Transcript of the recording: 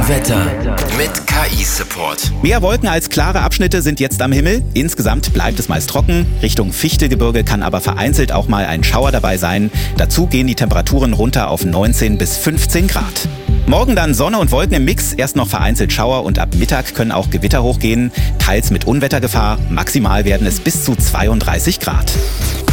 Wetter mit KI-Support. Mehr Wolken als klare Abschnitte sind jetzt am Himmel. Insgesamt bleibt es meist trocken. Richtung Fichtelgebirge kann aber vereinzelt auch mal ein Schauer dabei sein. Dazu gehen die Temperaturen runter auf 19 bis 15 Grad. Morgen dann Sonne und Wolken im Mix, erst noch vereinzelt Schauer und ab Mittag können auch Gewitter hochgehen, teils mit Unwettergefahr. Maximal werden es bis zu 32 Grad.